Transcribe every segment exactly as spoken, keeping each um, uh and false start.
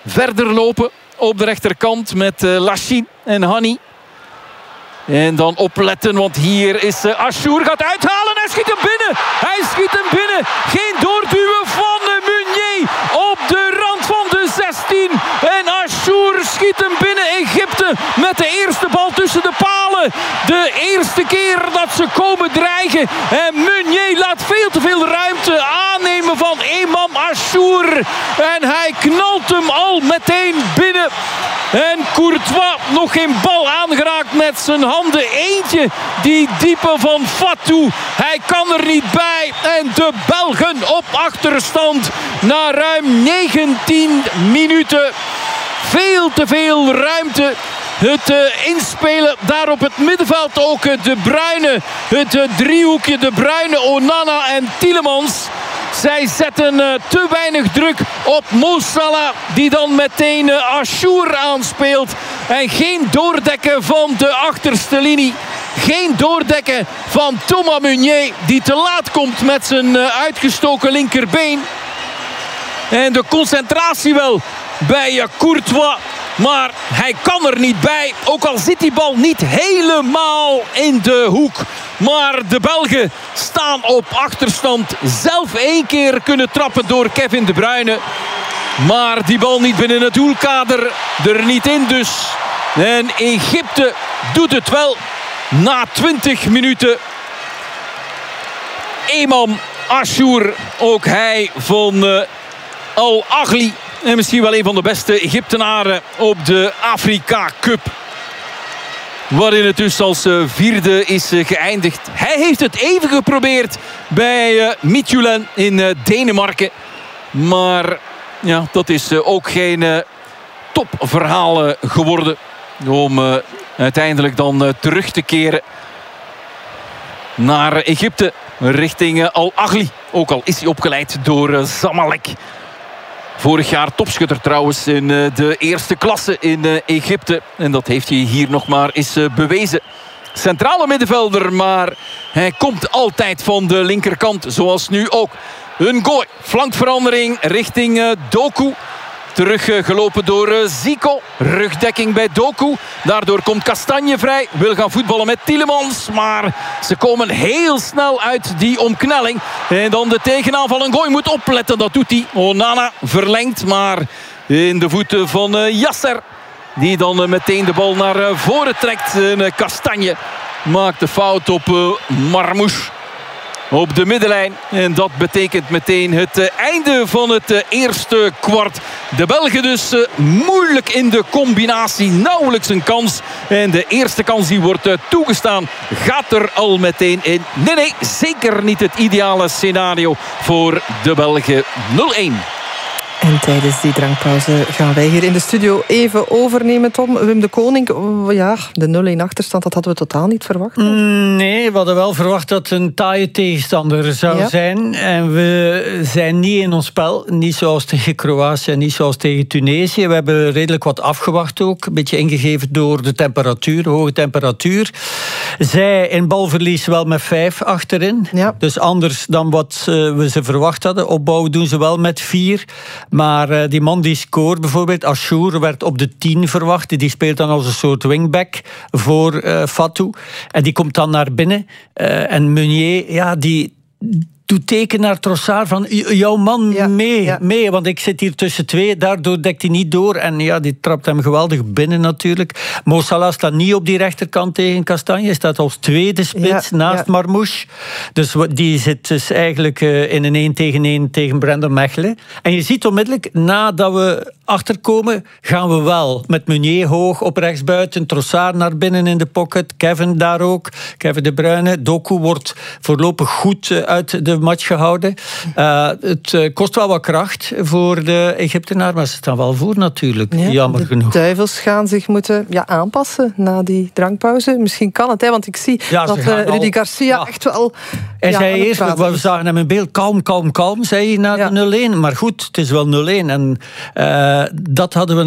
verder lopen op de rechterkant met uh, Lachine en Hani. En dan opletten, want hier is uh, Achour gaat uithalen. Hij schiet hem binnen. Hij schiet hem binnen. Geen doorduwen van uh, Meunier op de rand van de zestien. En Achour schiet hem binnen. Egypte met de eerste bal tussen de palen. De eerste keer dat ze komen dreigen. En Meunier laat veel te veel ruimte aannemen van Emam Achour. En hij knalt hem al meteen binnen. En Courtois nog geen bal aangeraakt met zijn handen. Eentje die diepe van Fatou. Hij kan er niet bij. En de Belgen op achterstand na ruim negentien minuten. Veel te veel ruimte. Het uh, inspelen daar op het middenveld ook uh, De Bruyne. Het uh, driehoekje De Bruyne, Onana en Tielemans. Zij zetten uh, te weinig druk op Mo Salah, die dan meteen uh, Achour aanspeelt. En geen doordekken van de achterste linie. Geen doordekken van Thomas Meunier, die te laat komt met zijn uh, uitgestoken linkerbeen. En de concentratie wel bij uh, Courtois. Maar hij kan er niet bij. Ook al zit die bal niet helemaal in de hoek. Maar de Belgen staan op achterstand. Zelf één keer kunnen trappen door Kevin De Bruyne. Maar die bal niet binnen het doelkader. Er niet in dus. En Egypte doet het wel. Na twintig minuten. Emam Achour. Ook hij van uh, Al Ahly. En misschien wel een van de beste Egyptenaren op de Afrika Cup. Waarin het dus als vierde is geëindigd. Hij heeft het even geprobeerd bij uh, Midtjylland in uh, Denemarken. Maar ja, dat is uh, ook geen uh, topverhaal uh, geworden. Om uh, uiteindelijk dan uh, terug te keren naar Egypte. Richting uh, Al Ahly. Ook al is hij opgeleid door uh, Zamalek. Vorig jaar topschutter trouwens in de eerste klasse in Egypte. En dat heeft hij hier nog maar eens bewezen. Centrale middenvelder, maar hij komt altijd van de linkerkant. Zoals nu ook. Een gooi. Flankverandering richting Doku. Teruggelopen door Zico. Rugdekking bij Doku. Daardoor komt Kastanje vrij. Wil gaan voetballen met Tielemans. Maar ze komen heel snel uit die omknelling. En dan de tegenaanval. Een gooi moet opletten. Dat doet hij. Onana verlengt. Maar in de voeten van Yasser. Die dan meteen de bal naar voren trekt. En Kastanje maakt de fout op Marmouche. Op de middenlijn. En dat betekent meteen het uh, einde van het uh, eerste kwart. De Belgen dus uh, moeilijk in de combinatie. Nauwelijks een kans. En de eerste kans die wordt uh, toegestaan gaat er al meteen in. Nee, nee, zeker niet het ideale scenario voor de Belgen. nul-één. En tijdens die drankpauze gaan wij hier in de studio even overnemen, Tom. Wim de Koning, ja, de nul-één achterstand, dat hadden we totaal niet verwacht. Nee, we hadden wel verwacht dat het een taaie tegenstander zou ja. zijn. En we zijn niet in ons spel. Niet zoals tegen Kroatië, niet zoals tegen Tunesië. We hebben redelijk wat afgewacht ook. Een beetje ingegeven door de temperatuur, de hoge temperatuur. Zij in balverlies wel met vijf achterin. Ja. Dus anders dan wat we ze verwacht hadden. Opbouwen doen ze wel met vier. Maar uh, die man die scoort bijvoorbeeld, Achour, werd op de tien verwacht. Die speelt dan als een soort wingback voor uh, Fatou. En die komt dan naar binnen. Uh, en Meunier, ja, die doet teken naar Trossard van jouw man ja, mee, ja. mee, want ik zit hier tussen twee. Daardoor dekt hij niet door. En ja, die trapt hem geweldig binnen natuurlijk. Mo Salah staat niet op die rechterkant tegen Kastanje. Hij staat als tweede spits ja, naast ja. Marmouche. Dus die zit dus eigenlijk in een één tegen één tegen Brandon Mechelen. En je ziet onmiddellijk, nadat we achterkomen, gaan we wel met Meunier hoog op rechtsbuiten. Trossard naar binnen in de pocket. Kevin daar ook. Kevin De Bruyne. Doku wordt voorlopig goed uit de match gehouden. Uh, het uh, kost wel wat kracht voor de Egyptenaren, maar ze staan wel voor natuurlijk. Ja, Jammer de genoeg. De Duivels gaan zich moeten ja, aanpassen na die drankpauze. Misschien kan het, hè, want ik zie ja, dat uh, Rudy al, Garcia ja. echt wel... Hij ja, zei eerst, we zagen hem in beeld, kalm, kalm, kalm, zei hij na ja. de nul-één. Maar goed, het is wel nul-één. En uh, dat hadden we natuurlijk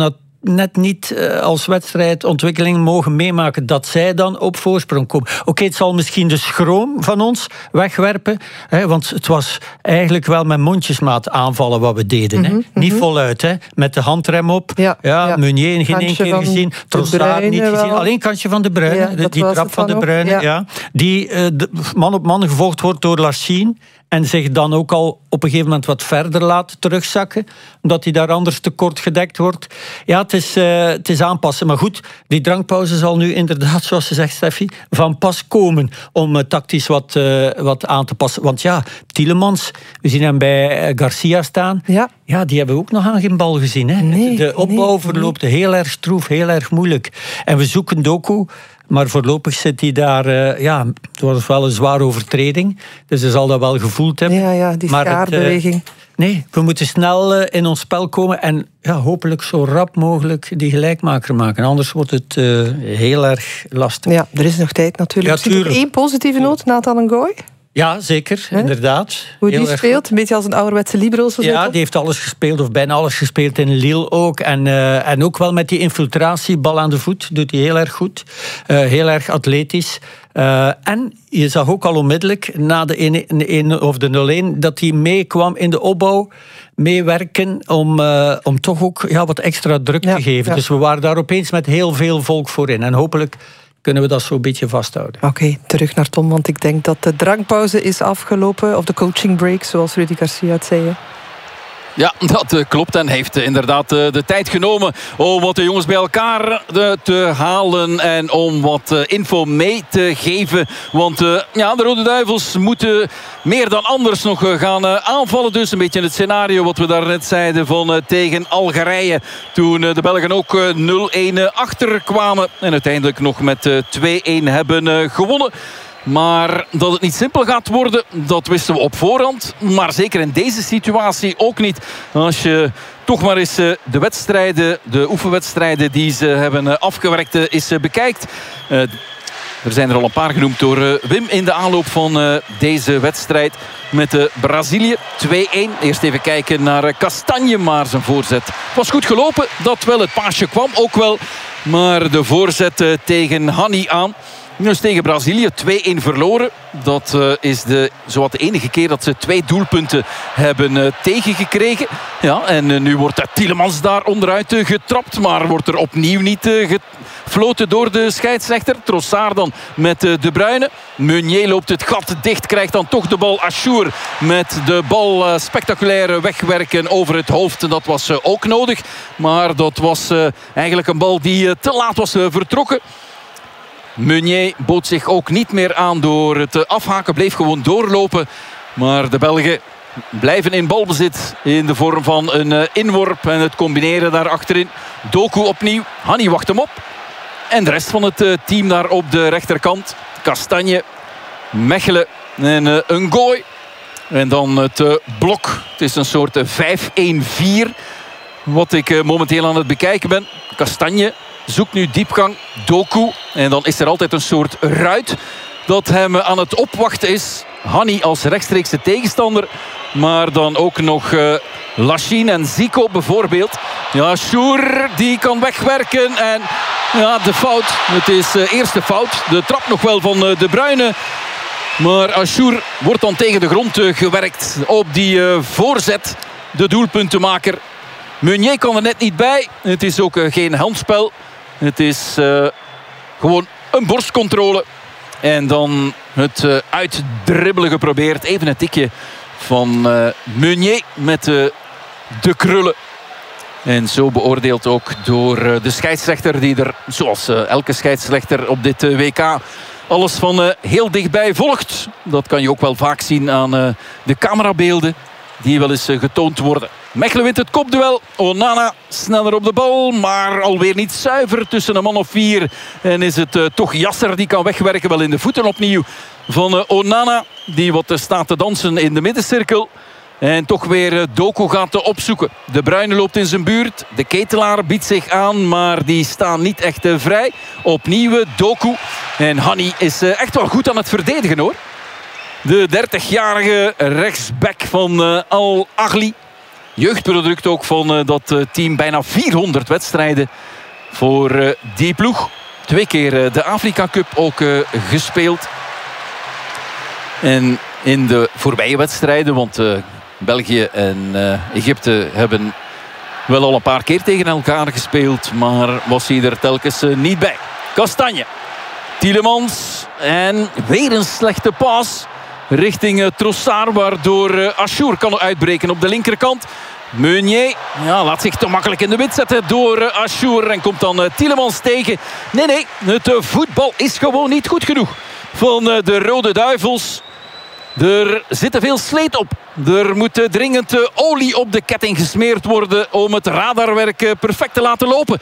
net niet uh, als wedstrijdontwikkeling mogen meemaken dat zij dan op voorsprong komen. Oké, okay, het zal misschien de schroom van ons wegwerpen, hè, want het was eigenlijk wel met mondjesmaat aanvallen wat we deden. Mm-hmm, hè. Mm-hmm. Niet voluit, hè, met de handrem op. Ja, ja, ja. Meunier geen één keer gezien, Trossard niet gezien. Wel. Alleen kantje van De Bruyne, ja, die, die trap van De Bruyne, ja. Ja, die uh, de, man op man gevolgd wordt door Lachine. En zich dan ook al op een gegeven moment wat verder laat terugzakken. Omdat hij daar anders te kort gedekt wordt. Ja, het is, uh, het is aanpassen. Maar goed, die drankpauze zal nu inderdaad, zoals ze zegt Steffi, van pas komen om uh, tactisch wat, uh, wat aan te passen. Want ja, Tielemans, we zien hem bij uh, Garcia staan. Ja. Ja, die hebben we ook nog aan geen bal gezien. Hè? Nee, de opbouw nee, verloopt nee. heel erg stroef, heel erg moeilijk. En we zoeken Doku. Maar voorlopig zit hij daar... Uh, ja, het was wel een zware overtreding. Dus hij zal dat wel gevoeld hebben. Ja, ja, die schaarbeweging. Uh, nee, we moeten snel uh, in ons spel komen. En ja, hopelijk zo rap mogelijk die gelijkmaker maken. Anders wordt het uh, heel erg lastig. Ja, er is nog tijd natuurlijk. Ja, nog één positieve noot, Nathan Ngoy. Ja, zeker, He? inderdaad. Hoe die speelt, goed. Een beetje als een ouderwetse libero. Zo ja, die heeft alles gespeeld, of bijna alles gespeeld in Lille ook. En, uh, en ook wel met die infiltratie, bal aan de voet, doet hij heel erg goed. Uh, heel erg atletisch. Uh, en je zag ook al onmiddellijk, na de een of de nul-een, dat hij meekwam in de opbouw, meewerken om, uh, om toch ook ja, wat extra druk ja, te geven. Ja. Dus we waren daar opeens met heel veel volk voor in. En hopelijk kunnen we dat zo'n beetje vasthouden. Oké, okay, terug naar Tom, want ik denk dat de drankpauze is afgelopen. Of de coaching break, zoals Rudy Garcia het zei. Ja, dat uh, klopt. En heeft uh, inderdaad uh, de tijd genomen om wat de jongens bij elkaar uh, te halen. En om wat uh, info mee te geven. Want uh, ja, de Rode Duivels moeten meer dan anders nog uh, gaan uh, aanvallen. Dus een beetje het scenario wat we daarnet zeiden van uh, tegen Algerije. Toen uh, de Belgen ook uh, nul-een uh, achterkwamen. En uiteindelijk nog met uh, twee-een hebben uh, gewonnen. Maar dat het niet simpel gaat worden, dat wisten we op voorhand. Maar zeker in deze situatie ook niet. Als je toch maar eens de wedstrijden, de oefenwedstrijden die ze hebben afgewerkt, eens bekijkt. Er zijn er al een paar genoemd door Wim in de aanloop van deze wedstrijd. Met Brazilië twee-een. Eerst even kijken naar Kastanje, maar zijn voorzet was goed gelopen. Dat wel, het paasje kwam ook wel. Maar de voorzet tegen Hani aan. Dus tegen Brazilië twee-een verloren. Dat uh, is de, zowat de enige keer dat ze twee doelpunten hebben uh, tegengekregen. Ja, en uh, nu wordt uh, Tielemans daar onderuit uh, getrapt. Maar wordt er opnieuw niet uh, gefloten door de scheidsrechter. Trossard dan met uh, De Bruyne. Meunier loopt het gat dicht. Krijgt dan toch de bal. Achour met de bal uh, spectaculair wegwerken over het hoofd. Dat was uh, ook nodig. Maar dat was uh, eigenlijk een bal die uh, te laat was uh, vertrokken. Meunier bood zich ook niet meer aan door het afhaken. Bleef gewoon doorlopen. Maar de Belgen blijven in balbezit in de vorm van een inworp. En het combineren daar achterin. Doku opnieuw. Hani wacht hem op. En de rest van het team daar op de rechterkant. Kastanje, Mechelen en Ngoy. En dan het blok. Het is een soort vijf-een-vier. Wat ik momenteel aan het bekijken ben. Kastanje zoekt nu diepgang. Doku. En dan is er altijd een soort ruit dat hem aan het opwachten is. Hani als rechtstreekse tegenstander. Maar dan ook nog uh, Lachine en Zico bijvoorbeeld. Ja, Sjoer die kan wegwerken. En ja, de fout. Het is uh, eerste fout. De trap nog wel van uh, De Bruyne. Maar Achour wordt dan tegen de grond uh, gewerkt op die uh, voorzet. De doelpuntenmaker. Meunier kan er net niet bij. Het is ook uh, geen handspel. Het is uh, gewoon een borstcontrole. En dan het uh, uitdribbelen geprobeerd. Even een tikje van uh, Meunier met uh, de krullen. En zo beoordeeld ook door uh, de scheidsrechter. Die er, zoals uh, elke scheidsrechter op dit uh, W K, alles van uh, heel dichtbij volgt. Dat kan je ook wel vaak zien aan uh, de camerabeelden. Die wel eens uh, getoond worden. Mechelen wint het kopduel. Onana sneller op de bal. Maar alweer niet zuiver tussen een man of vier. En is het uh, toch Jasser die kan wegwerken. Wel in de voeten opnieuw van uh, Onana. Die wat uh, staat te dansen in de middencirkel. En toch weer uh, Doku gaat uh, opzoeken. De Bruyne loopt in zijn buurt. De Ketelaar biedt zich aan. Maar die staan niet echt uh, vrij. Opnieuw uh, Doku. En Hani is uh, echt wel goed aan het verdedigen hoor. De dertigjarige rechtsback van uh, Al Ahly. jeugdproduct ook van uh, dat uh, team. Bijna vierhonderd wedstrijden voor uh, die ploeg. Twee keer uh, de Afrika Cup ook uh, gespeeld. En in de voorbije wedstrijden, want uh, België en uh, Egypte hebben wel al een paar keer tegen elkaar gespeeld, maar was hij er telkens uh, niet bij. Kastanje. Tielemans. En weer een slechte pas richting uh, Trossard, waardoor uh, Achour kan uitbreken op de linkerkant. Meunier ja, laat zich te makkelijk in de wit zetten door uh, Achour en komt dan uh, Tielemans tegen. Nee, nee, het uh, voetbal is gewoon niet goed genoeg van uh, de Rode Duivels. Er zit te veel sleet op. Er moet uh, dringend uh, olie op de ketting gesmeerd worden om het radarwerk uh, perfect te laten lopen.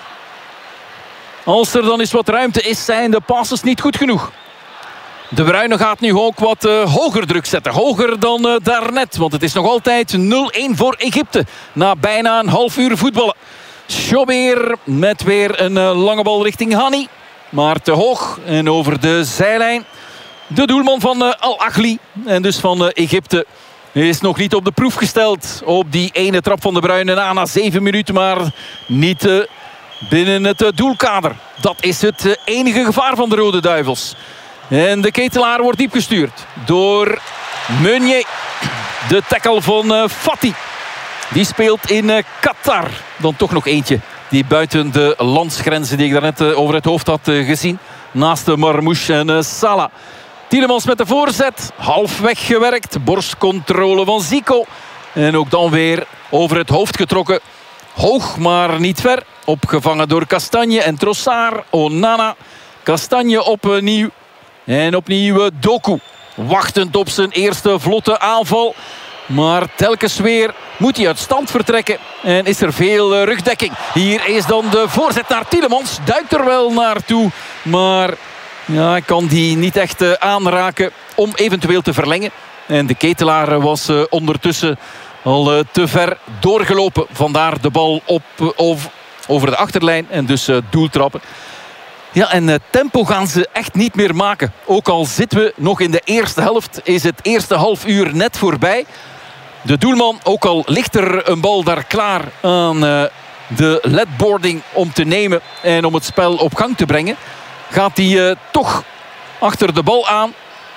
Als er dan eens wat ruimte is, zijn de passes niet goed genoeg. De Bruyne gaat nu ook wat uh, hoger druk zetten. Hoger dan uh, daarnet. Want het is nog altijd nul-één voor Egypte. Na bijna een half uur voetballen. Schobeer met weer een uh, lange bal richting Hani. Maar te hoog en over de zijlijn. De doelman van uh, Al-Ahly en dus van uh, Egypte is nog niet op de proef gesteld. Op die ene trap van de Bruyne na, na zeven minuten. Maar niet uh, binnen het uh, doelkader. Dat is het uh, enige gevaar van de Rode Duivels. En de Ketelaar wordt diep gestuurd door Meunier. De tackle van uh, Fati. Die speelt in uh, Qatar. Dan toch nog eentje die buiten de landsgrenzen die ik daarnet uh, over het hoofd had uh, gezien. Naast de Marmouche en uh, Salah. Tielemans met de voorzet. Half weggewerkt. Borstcontrole van Zico. En ook dan weer over het hoofd getrokken. Hoog, maar niet ver. Opgevangen door Kastanje en Trossard. Onana. Kastanje opnieuw. En opnieuw Doku. Wachtend op zijn eerste vlotte aanval. Maar telkens weer moet hij uit stand vertrekken. En is er veel rugdekking. Hier is dan de voorzet naar Tielemans. Duikt er wel naartoe. Maar ja, hij kan die niet echt uh, aanraken om eventueel te verlengen. En de Ketelaar was uh, ondertussen al uh, te ver doorgelopen. Vandaar de bal op, uh, over, over de achterlijn. En dus uh, doeltrappen. Ja, en uh, tempo gaan ze echt niet meer maken. Ook al zitten we nog in de eerste helft, is het eerste half uur net voorbij. De doelman, ook al ligt er een bal daar klaar aan uh, de ledboarding om te nemen en om het spel op gang te brengen, gaat hij uh, toch achter de bal aan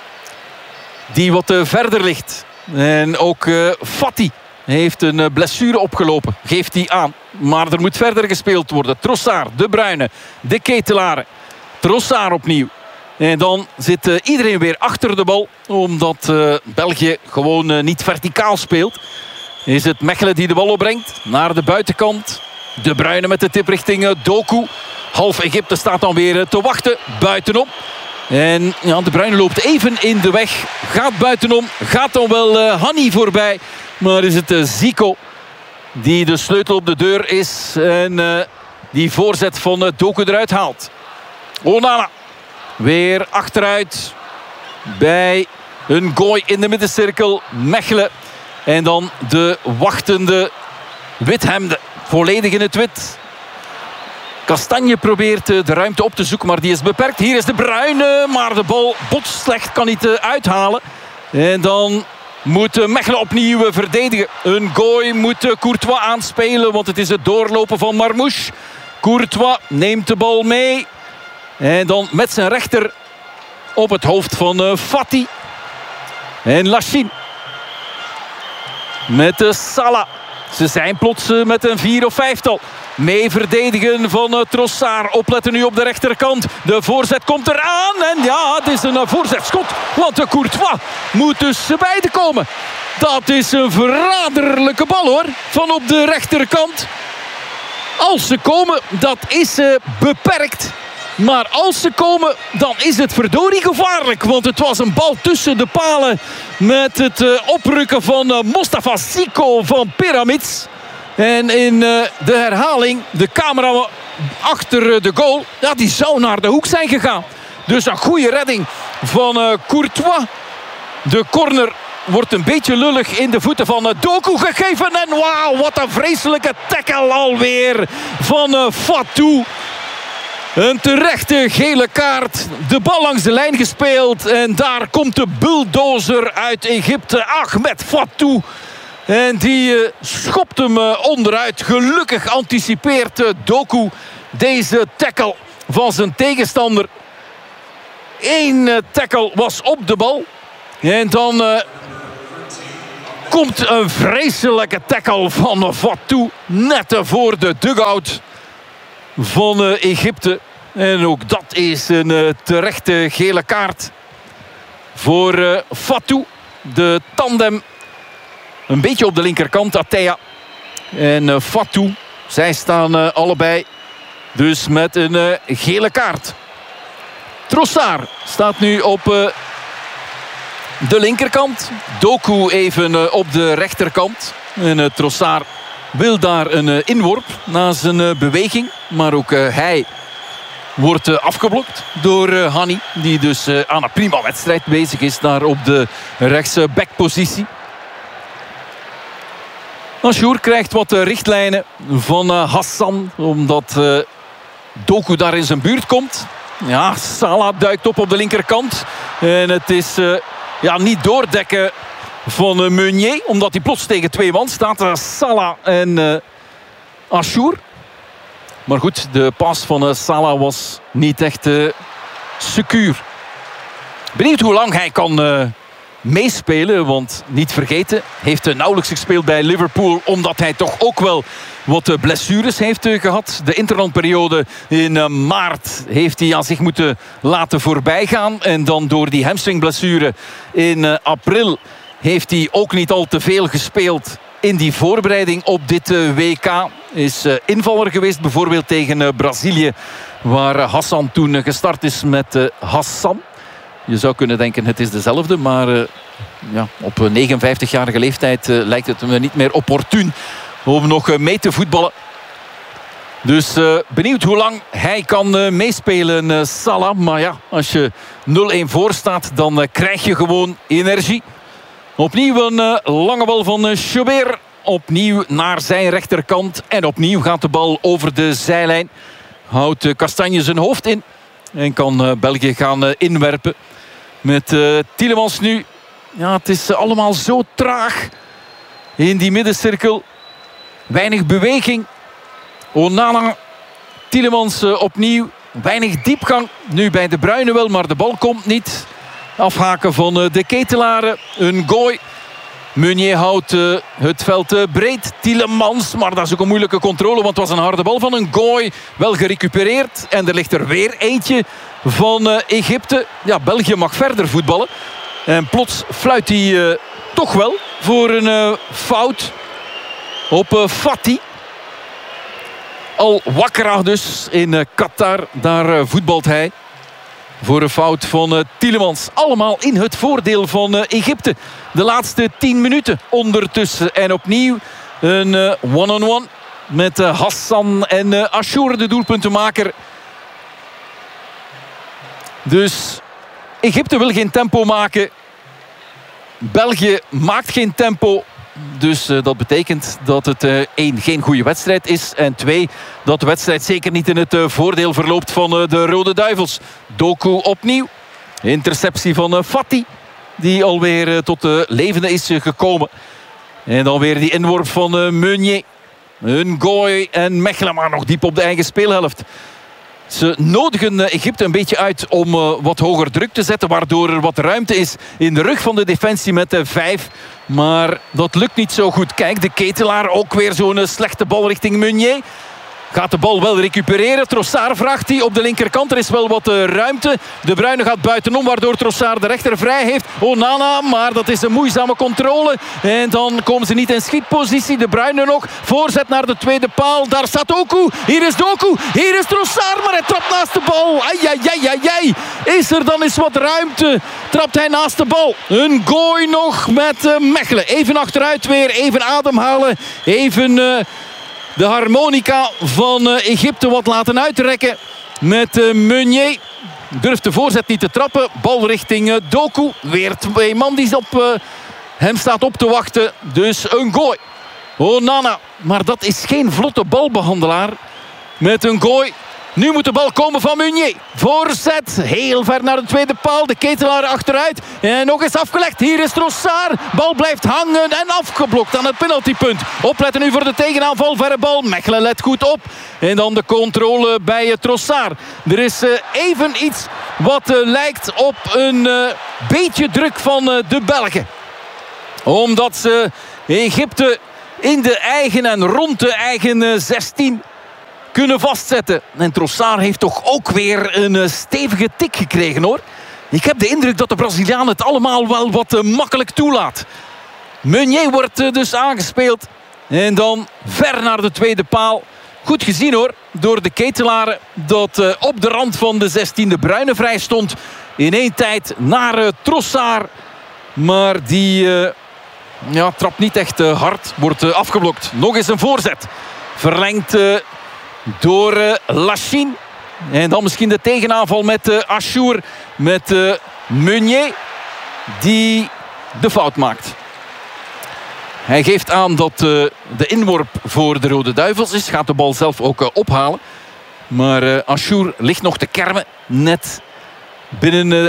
die wat uh, verder ligt. En ook uh, Fati heeft een uh, blessure opgelopen, geeft hij aan. Maar er moet verder gespeeld worden. Trossard, De Bruyne, de Ketelaren. Trossard opnieuw. En dan zit uh, iedereen weer achter de bal. Omdat uh, België gewoon uh, niet verticaal speelt. Is het Mechelen die de bal opbrengt. Naar de buitenkant. De Bruyne met de tip richting uh, Doku. Half Egypte staat dan weer uh, te wachten. Buitenom. En ja, De Bruyne loopt even in de weg. Gaat buitenom. Gaat dan wel uh, Hani voorbij. Maar is het uh, Zico die de sleutel op de deur is. En uh, die voorzet van uh, Doku eruit haalt. Onana. Weer achteruit. Bij een gooi in de middencirkel. Mechelen. En dan de wachtende Withemde. Volledig in het wit. Kastanje probeert de ruimte op te zoeken, maar die is beperkt. Hier is De Bruyne, maar de bal botst slecht, kan niet uithalen. En dan moet Mechelen opnieuw verdedigen. Een gooi moet Courtois aanspelen, want het is het doorlopen van Marmouche. Courtois neemt de bal mee. En dan met zijn rechter op het hoofd van Fati. En Lachine. Met de Salah. Ze zijn plots met een vier of vijftal. Mee verdedigen van Trossard. Opletten nu op de rechterkant. De voorzet komt eraan. En ja, het is een voorzetschot. Want de Courtois moet dus beide komen. Dat is een verraderlijke bal hoor. Van op de rechterkant. Als ze komen, dat is beperkt. Maar als ze komen, dan is het verdorie gevaarlijk. Want het was een bal tussen de palen. Met het uh, oprukken van uh, Mostafa Zico van Pyramids. En in uh, de herhaling, de camera achter uh, de goal. Ja, die zou naar de hoek zijn gegaan. Dus een goede redding van uh, Courtois. De corner wordt een beetje lullig in de voeten van uh, Doku gegeven. En wauw, wat een vreselijke tackle alweer van uh, Fatou. Een terechte gele kaart. De bal langs de lijn gespeeld. En daar komt de bulldozer uit Egypte. Ahmed Fatou. En die uh, schopt hem uh, onderuit. Gelukkig anticipeert uh, Doku deze tackle van zijn tegenstander. Eén uh, tackle was op de bal. En dan uh, komt een vreselijke tackle van Fatou. Net voor de dugout van uh, Egypte. En ook dat is een uh, terechte gele kaart voor uh, Fatou. De tandem een beetje op de linkerkant, Atea en uh, Fatou. Zij staan uh, allebei dus met een uh, gele kaart. Trossard staat nu op uh, de linkerkant. Doku even uh, op de rechterkant. En uh, Trossard wil daar een uh, inworp na zijn uh, beweging. Maar ook uh, hij wordt uh, afgeblokt door uh, Hani. Die dus uh, aan een prima wedstrijd bezig is daar op de rechtse backpositie. Ashour krijgt wat uh, richtlijnen van uh, Hassan. Omdat uh, Doku daar in zijn buurt komt. Ja, Salah duikt op op de linkerkant. En het is uh, ja, niet doordekken van uh, Meunier. Omdat hij plots tegen twee man staat. Uh, Salah en uh, Ashour. Maar goed, de pas van uh, Salah was niet echt uh, secuur. Benieuwd hoe lang hij kan uh, meespelen. Want niet vergeten, heeft uh, nauwelijks gespeeld bij Liverpool. Omdat hij toch ook wel wat uh, blessures heeft uh, gehad. De interlandperiode in uh, maart heeft hij aan zich moeten laten voorbijgaan. En dan door die hamstringblessure in uh, april heeft hij ook niet al te veel gespeeld in die voorbereiding op dit uh, W K. Is uh, invaller geweest bijvoorbeeld tegen uh, Brazilië. Waar uh, Hassan toen uh, gestart is met uh, Hassan. Je zou kunnen denken het is dezelfde. Maar uh, ja, op uh, negenenvijftigjarige leeftijd uh, lijkt het me niet meer opportun om nog uh, mee te voetballen. Dus uh, benieuwd hoe lang hij kan uh, meespelen, uh, Salah. Maar ja, als je nul-een voor staat, dan uh, krijg je gewoon energie. Opnieuw een uh, lange bal van uh, Schobert. Opnieuw naar zijn rechterkant. En opnieuw gaat de bal over de zijlijn. Houdt uh, Kastanje zijn hoofd in. En kan uh, België gaan uh, inwerpen. Met uh, Tielemans nu. Ja, het is uh, allemaal zo traag. In die middencirkel. Weinig beweging. Onana. Tielemans uh, opnieuw. Weinig diepgang. Nu bij De Bruyne wel, maar de bal komt niet. Afhaken van uh, de Ketelaren. Een gooi. Meunier houdt uh, het veld uh, breed. Tielemans, maar dat is ook een moeilijke controle. Want het was een harde bal van een gooi. Wel gerecupereerd. En er ligt er weer eentje van uh, Egypte. Ja, België mag verder voetballen. En plots fluit hij uh, toch wel voor een uh, fout op uh, Fati. Al Wakrah dus in uh, Qatar. Daar uh, voetbalt hij. Voor een fout van uh, Tielemans. Allemaal in het voordeel van uh, Egypte. De laatste tien minuten ondertussen. En opnieuw een uh, one-on-one met uh, Hassan en uh, Ashour, de doelpuntenmaker. Dus Egypte wil geen tempo maken. België maakt geen tempo. Dus uh, dat betekent dat het uh, één, geen goede wedstrijd is. En twee, dat de wedstrijd zeker niet in het uh, voordeel verloopt van uh, de Rode Duivels. Doku opnieuw. Interceptie van uh, Fati. Die alweer uh, tot de levende is uh, gekomen. En dan weer die inworp van uh, Meunier. Een gooi en Mechelen maar nog diep op de eigen speelhelft. Ze nodigen Egypte een beetje uit om uh, wat hoger druk te zetten. Waardoor er wat ruimte is in de rug van de defensie met de vijf. Maar dat lukt niet zo goed. Kijk, de Ketelaar ook weer zo'n uh, slechte bal richting Meunier. Gaat de bal wel recupereren. Trossard vraagt hij op de linkerkant. Er is wel wat uh, ruimte. De Bruyne gaat buitenom, waardoor Trossard de rechter vrij heeft. Onana, maar dat is een moeizame controle. En dan komen ze niet in schietpositie. De Bruyne nog. Voorzet naar de tweede paal. Daar staat Doku. Hier is Doku. Hier is Trossard, maar hij trapt naast de bal. Ai, ai, ai, ai, ai. Is er dan eens wat ruimte? Trapt hij naast de bal. Een gooi nog met uh, Mechelen. Even achteruit weer. Even ademhalen. Even... Uh, De harmonica van uh, Egypte wat laten uitrekken met uh, Meunier. Durft de voorzet niet te trappen. Bal richting uh, Doku. Weer twee man die op uh, hem staat op te wachten. Dus een gooi. Onana. Maar dat is geen vlotte balbehandelaar. Met een gooi Nu moet de bal komen van Meunier. Voorzet, heel ver naar de tweede paal. De Ketelaren achteruit. En nog eens afgelegd. Hier is Trossard. Bal blijft hangen en afgeblokt aan het penaltypunt. Opletten nu voor de tegenaanval. Verre bal. Mechelen let goed op. En dan de controle bij Trossard. Er is uh, even iets wat uh, lijkt op een uh, beetje druk van uh, de Belgen. Omdat ze Egypte in de eigen en rond de eigen uh, zestien kunnen vastzetten. En Trossard heeft toch ook weer een uh, stevige tik gekregen, hoor. Ik heb de indruk dat de Braziliaan het allemaal wel wat uh, makkelijk toelaat. Meunier wordt uh, dus aangespeeld. En dan ver naar de tweede paal. Goed gezien, hoor, door de Ketelaren. Dat uh, op de rand van de zestien de Bruyne vrij stond. In één tijd naar uh, Trossard. Maar die uh, ja, trapt niet echt uh, hard. Wordt uh, afgeblokt. Nog eens een voorzet. Verlengd uh, door uh, Lachine. En dan misschien de tegenaanval met uh, Achour. Met uh, Meunier. Die de fout maakt. Hij geeft aan dat uh, de inworp voor de Rode Duivels is. Gaat de bal zelf ook uh, ophalen. Maar uh, Achour ligt nog te kermen. Net binnen... Uh...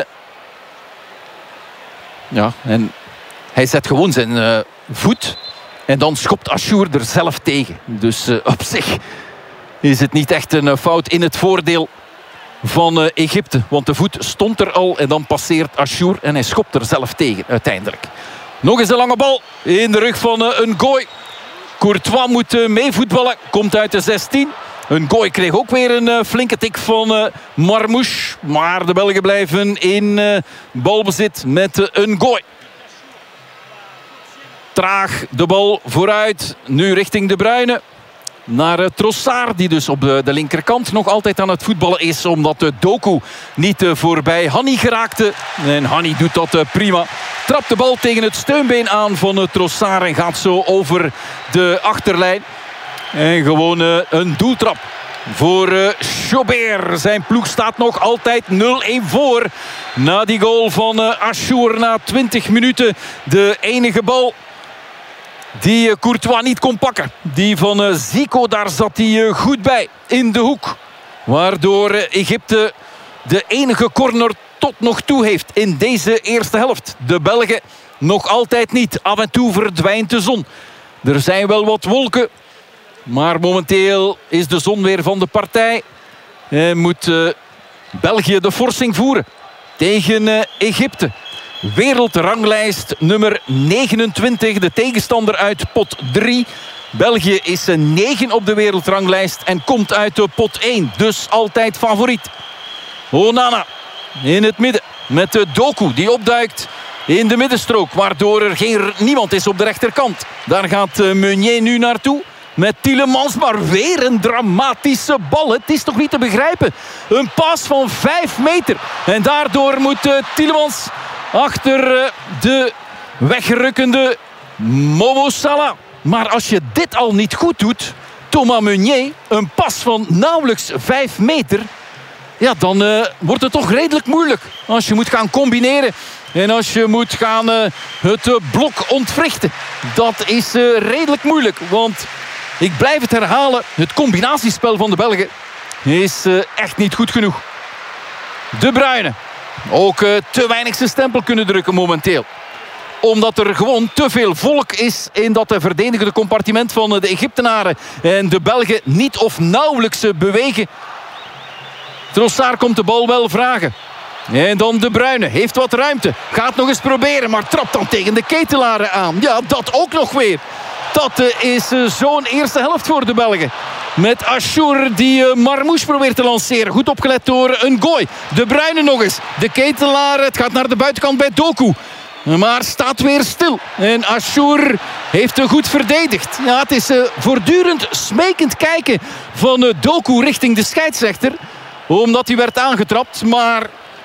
Ja, en hij zet gewoon zijn uh, voet. En dan schopt Achour er zelf tegen. Dus uh, op zich is het niet echt een uh, fout in het voordeel van uh, Egypte. Want de voet stond er al en dan passeert Achour. En hij schopt er zelf tegen uiteindelijk. Nog eens een lange bal in de rug van uh, Ngoy. Courtois moet uh, meevoetballen. Komt uit de zestien. Ngoy kreeg ook weer een uh, flinke tik van uh, Marmouche. Maar de Belgen blijven in uh, balbezit met uh, Ngoy. Traag de bal vooruit. Nu richting de Bruyne. Naar uh, Trossard, die dus op de, de linkerkant nog altijd aan het voetballen is. Omdat uh, Doku niet uh, voorbij Hani geraakte. En Hani doet dat uh, prima. Trapt de bal tegen het steunbeen aan van uh, Trossard. En gaat zo over de achterlijn. En gewoon uh, een doeltrap voor uh, Jobert. Zijn ploeg staat nog altijd nul-een voor. Na die goal van uh, Achour na twintig minuten. De enige bal die uh, Courtois niet kon pakken. Die van uh, Zico, daar zat hij uh, goed bij. In de hoek. Waardoor uh, Egypte de enige corner tot nog toe heeft in deze eerste helft. De Belgen nog altijd niet. Af en toe verdwijnt de zon. Er zijn wel wat wolken. Maar momenteel is de zon weer van de partij. En moet uh, België de forsing voeren tegen uh, Egypte. Wereldranglijst nummer negenentwintig. De tegenstander uit pot drie. België is een negen op de wereldranglijst en komt uit de pot één. Dus altijd favoriet. Onana in het midden met de Doku die opduikt in de middenstrook. Waardoor er geen, niemand is op de rechterkant. Daar gaat uh, Meunier nu naartoe. Met Tielemans, maar weer een dramatische bal. Het is toch niet te begrijpen. Een pas van vijf meter. En daardoor moet uh, Tielemans achter uh, de wegrukkende Momo Salah. Maar als je dit al niet goed doet, Thomas Meunier, een pas van nauwelijks vijf meter... ja, dan uh, wordt het toch redelijk moeilijk. Als je moet gaan combineren en als je moet gaan uh, het uh, blok ontwrichten. Dat is uh, redelijk moeilijk, want... ik blijf het herhalen. Het combinatiespel van de Belgen is uh, echt niet goed genoeg. De Bruyne. Ook uh, te weinig zijn stempel kunnen drukken momenteel. Omdat er gewoon te veel volk is in dat uh, verdedigende compartiment van uh, de Egyptenaren. En de Belgen niet of nauwelijks uh, bewegen. Trossard komt de bal wel vragen. En dan de Bruyne. Heeft wat ruimte. Gaat nog eens proberen. Maar trapt dan tegen de Ketelaren aan. Ja, dat ook nog weer. Dat uh, is uh, zo'n eerste helft voor de Belgen. Met Achour die uh, Marmouche probeert te lanceren. Goed opgelet door Ngoy. De Bruyne nog eens. De Ketelaar, het gaat naar de buitenkant bij Doku. Maar staat weer stil. En Achour heeft uh, goed verdedigd. Ja, het is uh, voortdurend smekend kijken van uh, Doku richting de scheidsrechter. Omdat hij werd aangetrapt. Maar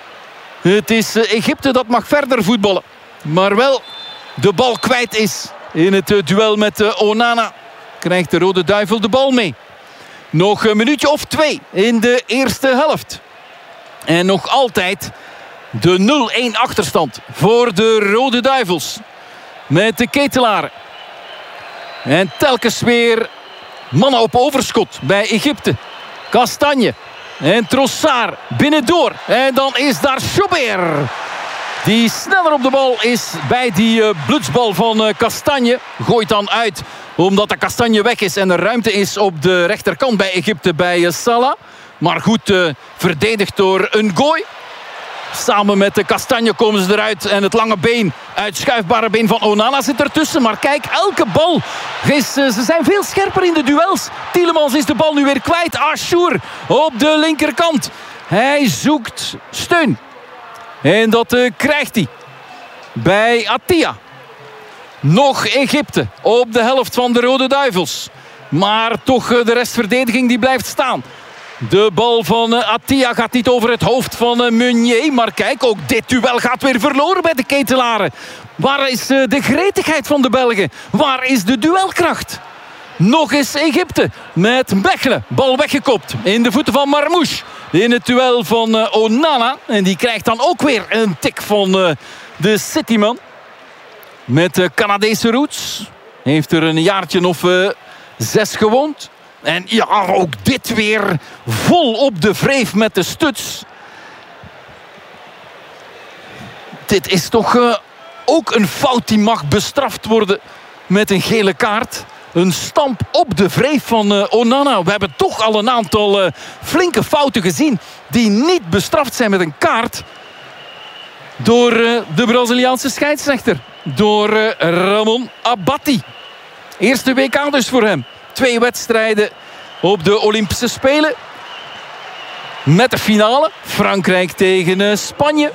het is uh, Egypte dat mag verder voetballen. Maar wel de bal kwijt is. In het uh, duel met uh, Onana krijgt de Rode Duivel de bal mee. Nog een minuutje of twee in de eerste helft. En nog altijd de nul-een achterstand voor de Rode Duivels. Met de Ketelaren. En telkens weer mannen op overschot bij Egypte. Castagne En Trossard binnendoor. En dan is daar Chaubert. Die sneller op de bal is bij die uh, blutsbal van uh, Kastanje. Gooit dan uit omdat de Kastanje weg is en er ruimte is op de rechterkant bij Egypte bij uh, Salah. Maar goed uh, verdedigd door Ngoy. Samen met de Kastanje komen ze eruit. En het lange been, uitschuifbare been van Onana zit ertussen. Maar kijk, elke bal is... Uh, ze zijn veel scherper in de duels. Tielemans is de bal nu weer kwijt. Achour op de linkerkant. Hij zoekt steun. En dat uh, krijgt hij bij Attia. Nog Egypte op de helft van de Rode Duivels. Maar toch uh, de restverdediging die blijft staan. De bal van uh, Attia gaat niet over het hoofd van uh, Meunier. Maar kijk, ook dit duel gaat weer verloren bij de Ketelaren. Waar is uh, de gretigheid van de Belgen? Waar is de duelkracht? Nog eens Egypte met Mechelen. Bal weggekopt in de voeten van Marmouche. In het duel van uh, Onana. En die krijgt dan ook weer een tik van uh, de Cityman. Met uh, Canadese roots. Heeft er een jaartje of uh, zes gewoond. En ja, ook dit weer vol op de wreef met de stuts. Dit is toch uh, ook een fout die mag bestraft worden met een gele kaart. Een stamp op de wreef van uh, Onana. We hebben toch al een aantal uh, flinke fouten gezien die niet bestraft zijn met een kaart. Door uh, de Braziliaanse scheidsrechter. Door uh, Ramon Abatti. Eerste W K dus voor hem. Twee wedstrijden op de Olympische Spelen. Met de finale. Frankrijk tegen uh, Spanje.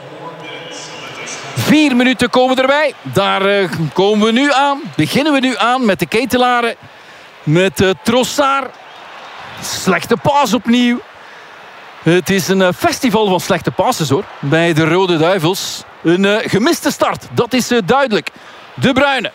Vier minuten komen erbij. Daar uh, komen we nu aan. Beginnen we nu aan met de Ketelaren. Met uh, Trossard. Slechte paas opnieuw. Het is een uh, festival van slechte passes hoor. Bij de Rode Duivels. Een uh, gemiste start. Dat is uh, duidelijk. De Bruyne.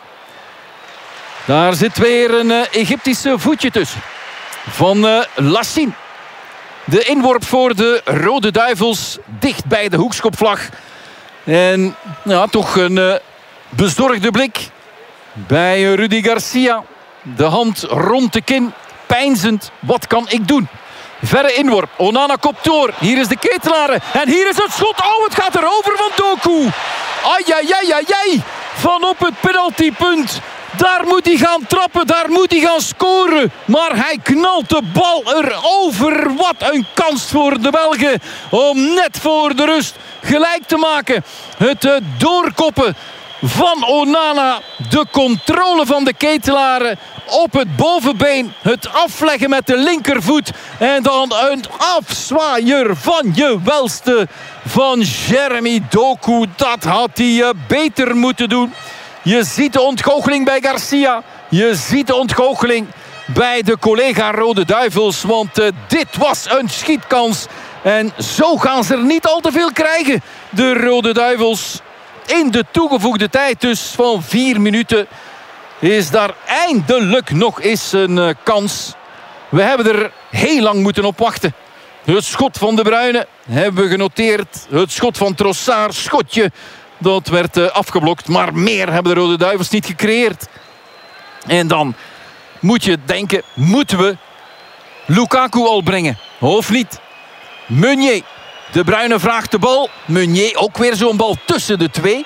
Daar zit weer een uh, Egyptische voetje tussen. Van uh, Lassine. De inworp voor de Rode Duivels. Dicht bij de hoekschopvlag. En ja, toch een uh, bezorgde blik bij uh, Rudy Garcia. De hand rond de kin. Peinzend. Wat kan ik doen? Verre inworp. Onana kopt door. Hier is de Ketelaren. En hier is het schot. Oh, het gaat erover van Doku. Ai, ai, ai, ai, ai. Van op het penaltypunt. Daar moet hij gaan trappen, daar moet hij gaan scoren. Maar hij knalt de bal erover. Wat een kans voor de Belgen om net voor de rust gelijk te maken. Het uh, doorkoppen van Onana. De controle van de Ketelaren op het bovenbeen. Het afleggen met de linkervoet. En dan een afzwaaier van je welste van Jeremy Doku. Dat had hij uh, beter moeten doen. Je ziet de ontgoocheling bij Garcia. Je ziet de ontgoocheling bij de collega Rode Duivels. Want uh, dit was een schietkans. En zo gaan ze er niet al te veel krijgen. De Rode Duivels. In de toegevoegde tijd dus van vier minuten is daar eindelijk nog eens een uh, kans. We hebben er heel lang moeten op wachten. Het schot van De Bruyne hebben we genoteerd. Het schot van Trossard, schotje. Dat werd uh, afgeblokt, maar meer hebben de Rode Duivels niet gecreëerd. En dan moet je denken, moeten we Lukaku al brengen? Of niet? Meunier. De Bruyne vraagt de bal. Meunier ook weer zo'n bal tussen de twee.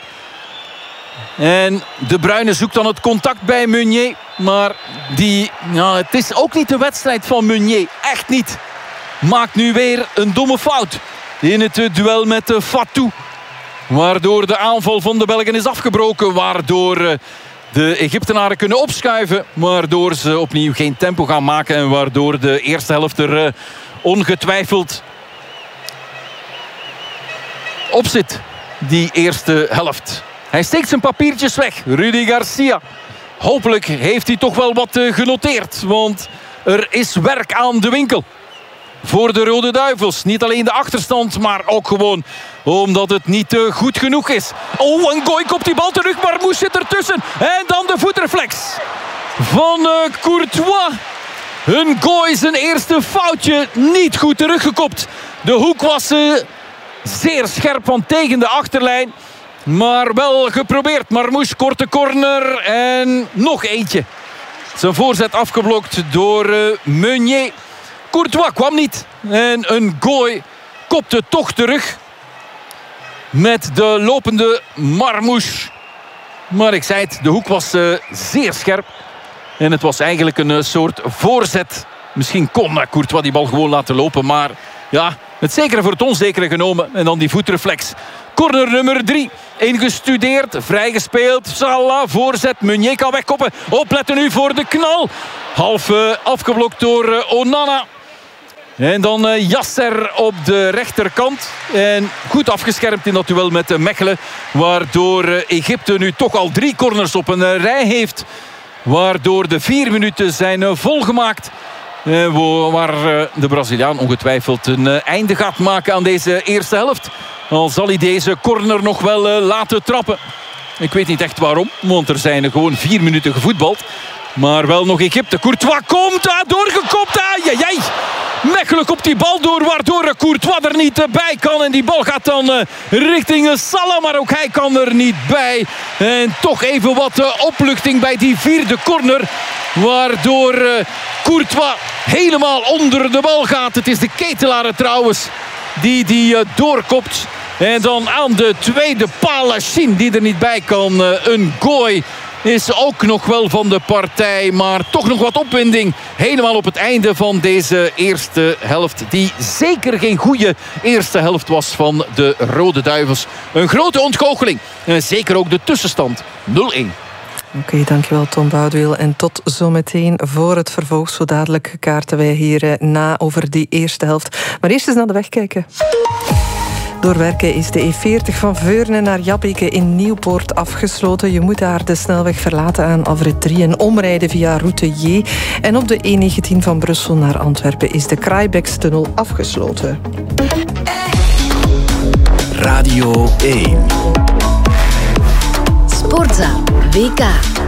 En De Bruyne zoekt dan het contact bij Meunier. Maar die, nou, het is ook niet de wedstrijd van Meunier. Echt niet. Maakt nu weer een domme fout in het uh, duel met uh, Fatou. Waardoor de aanval van de Belgen is afgebroken. Waardoor de Egyptenaren kunnen opschuiven. Waardoor ze opnieuw geen tempo gaan maken. En waardoor de eerste helft er ongetwijfeld op zit. Die eerste helft. Hij steekt zijn papiertjes weg. Rudy Garcia. Hopelijk heeft hij toch wel wat genoteerd. Want er is werk aan de winkel. Voor de Rode Duivels. Niet alleen de achterstand, maar ook gewoon omdat het niet uh, goed genoeg is. Oh, en Ngoy kopt die bal terug, maar Moes zit ertussen. En dan de voetreflex van uh, Courtois. Ngoy zijn eerste foutje niet goed teruggekopt. De hoek was uh, zeer scherp van tegen de achterlijn. Maar wel geprobeerd. Marmouche, korte corner en nog eentje. Zijn voorzet afgeblokt door uh, Meunier. Courtois kwam niet. En een gooi kopte toch terug. Met de lopende Marmouche. Maar ik zei het, de hoek was uh, zeer scherp. En het was eigenlijk een uh, soort voorzet. Misschien kon uh, Courtois die bal gewoon laten lopen. Maar ja, het zekere voor het onzekere genomen. En dan die voetreflex. Corner nummer drie. Ingestudeerd, vrijgespeeld. Salah, voorzet. Meunier kan wegkoppen. Opletten nu voor de knal. Half uh, afgeblokt door uh, Onana. En dan uh, Yasser op de rechterkant. En goed afgeschermd in dat duel met uh, Mechelen. Waardoor uh, Egypte nu toch al drie corners op een uh, rij heeft. Waardoor de vier minuten zijn uh, volgemaakt. Uh, waar uh, de Braziliaan ongetwijfeld een uh, einde gaat maken aan deze eerste helft. Al zal hij deze corner nog wel uh, laten trappen. Ik weet niet echt waarom, want er zijn gewoon vier minuten gevoetbald. Maar wel nog Egypte. Courtois komt, ah, doorgekopt. Ah, jai, jai. Mechelen kopt die bal door, waardoor Courtois er niet bij kan. En die bal gaat dan uh, richting Salah, maar ook hij kan er niet bij. En toch even wat uh, opluchting bij die vierde corner. Waardoor uh, Courtois helemaal onder de bal gaat. Het is de Ketelaren trouwens die die uh, doorkopt. En dan aan de tweede paal Lachine die er niet bij kan. Uh, een gooi is ook nog wel van de partij. Maar toch nog wat opwinding. Helemaal op het einde van deze eerste helft. Die zeker geen goede eerste helft was van de Rode Duivels. Een grote ontgoocheling. En zeker ook de tussenstand nul-één. Oké, okay, dankjewel Tom Boudewil. En tot zometeen voor het vervolg. Zo dadelijk kaarten wij hier na over die eerste helft. Maar eerst eens naar de weg kijken. Doorwerken is de E veertig van Veurne naar Jabbeke in Nieuwpoort afgesloten. Je moet daar de snelweg verlaten aan Afrit drie en omrijden via route J. En op de E negentien van Brussel naar Antwerpen is de Kraaibeekstunnel afgesloten. Radio één. Sportza W K.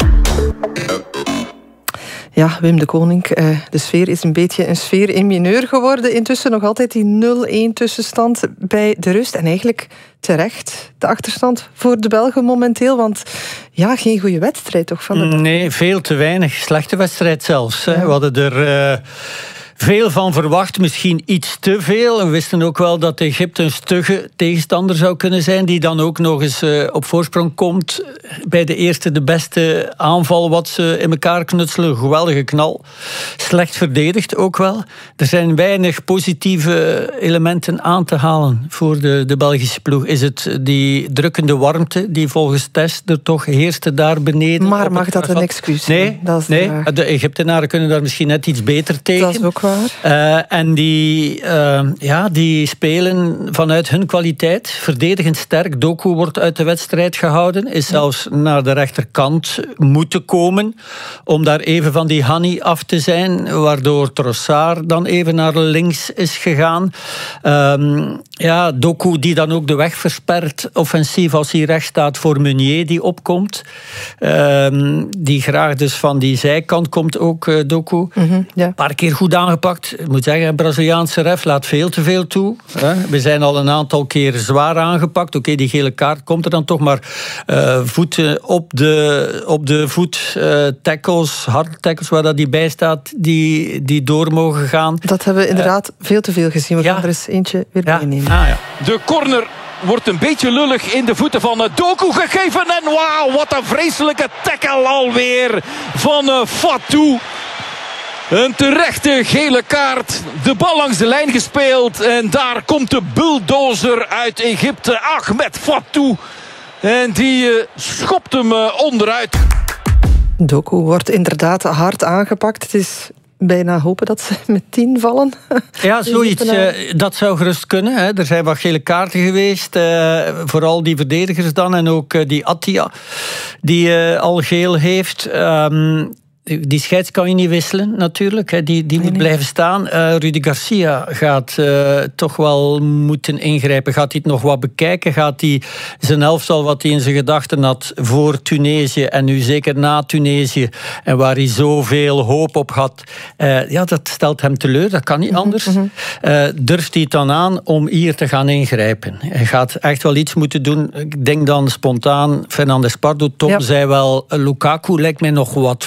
Ja, Wim de Koning, de sfeer is een beetje een sfeer in mineur geworden. Intussen nog altijd die nul-één tussenstand bij de rust. En eigenlijk terecht de achterstand voor de Belgen momenteel. Want ja, geen goede wedstrijd toch van de Belgen? Nee, veel te weinig. Slechte wedstrijd zelfs. Ja. We hadden er... Uh... veel van verwacht, misschien iets te veel. We wisten ook wel dat Egypte een stugge tegenstander zou kunnen zijn, die dan ook nog eens uh, op voorsprong komt bij de eerste, de beste aanval wat ze in elkaar knutselen. Een geweldige knal. Slecht verdedigd ook wel. Er zijn weinig positieve elementen aan te halen voor de, de Belgische ploeg. Is het die drukkende warmte die volgens Tess er toch heerste daar beneden? Maar mag dat een excuus zijn? Nee, dat is nee. De Egyptenaren kunnen daar misschien net iets beter tegen. Dat is ook Uh, en die, uh, ja, die spelen vanuit hun kwaliteit, verdedigend sterk. Doku wordt uit de wedstrijd gehouden, is zelfs naar de rechterkant moeten komen om daar even van die Hani af te zijn, waardoor Trossard dan even naar links is gegaan. Um, ja, Doku die dan ook de weg verspert, offensief als hij recht staat voor Meunier die opkomt. Um, die graag dus van die zijkant komt ook, uh, Doku. Mm-hmm, ja. Een paar keer goed aangepakt. Ik moet zeggen, een Braziliaanse ref laat veel te veel toe. We zijn al een aantal keer zwaar aangepakt. Oké, okay, die gele kaart komt er dan toch, maar uh, voeten op de, op de voet, uh, tackles, harde tackles, waar dat die bij staat, die, die door mogen gaan. Dat hebben we inderdaad uh, veel te veel gezien. We ja. gaan er eens eentje weer ja. meenemen. Ah, ja. De corner wordt een beetje lullig in de voeten van Doku gegeven. En wauw, wat een vreselijke tackle alweer van uh, Fatou. Een terechte gele kaart. De bal langs de lijn gespeeld. En daar komt de bulldozer uit Egypte. Ahmed Fatou. En die uh, schopt hem uh, onderuit. Doku wordt inderdaad hard aangepakt. Het is bijna hopen dat ze met tien vallen. Ja, zoiets. Uh, dat zou gerust kunnen. Hè. Er zijn wat gele kaarten geweest. Uh, vooral die verdedigers dan. En ook uh, die Attia, die uh, al geel heeft. Um, Die scheids kan je niet wisselen, natuurlijk. Die, die nee, moet nee. blijven staan. Uh, Rudy Garcia gaat uh, toch wel moeten ingrijpen. Gaat hij het nog wat bekijken? Gaat hij zijn elftal, wat hij in zijn gedachten had voor Tunesië en nu zeker na Tunesië, en waar hij zoveel hoop op had, uh, ja, dat stelt hem teleur. Dat kan niet mm-hmm, anders. Mm-hmm. Uh, durft hij het dan aan om hier te gaan ingrijpen? Hij gaat echt wel iets moeten doen. Ik denk dan spontaan, Fernandes Pardo, Tom ja. zei wel, Lukaku lijkt mij nog wat vroeg.